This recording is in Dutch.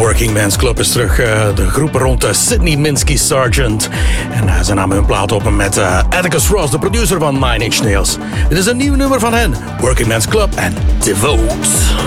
Working Men's Club is terug. De groep rond Sydney Minsky Sargent. En ze namen hun plaat op met Atticus Ross, de producer van Nine Inch Nails. Dit is een nieuw nummer van hen. Working Men's Club en Devote.